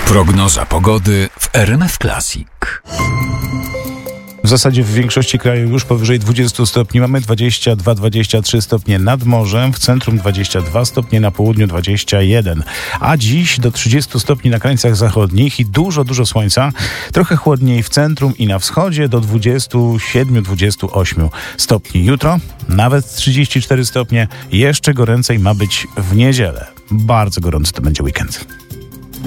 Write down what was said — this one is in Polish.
Prognoza pogody w RMF Classic. W zasadzie w większości kraju już powyżej 20 stopni. Mamy 22-23 stopnie nad morzem, w centrum 22 stopnie, na południu 21. A dziś do 30 stopni na krańcach zachodnich i dużo słońca. Trochę chłodniej w centrum i na wschodzie do 27-28 stopni. Jutro nawet 34 stopnie. Jeszcze goręcej ma być w niedzielę. Bardzo gorący to będzie weekend.